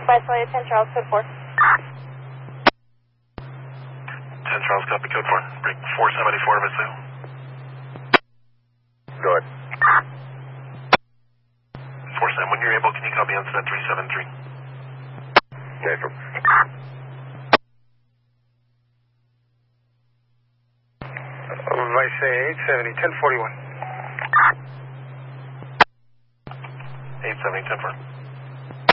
by Celia 10 Charles, code 4. 10 Charles, copy code 4. Break 474 of Vasil. Go ahead. 47, when you're able, can you copy on set 373? Okay, from. Vice 870, 1041. 870, 10 4.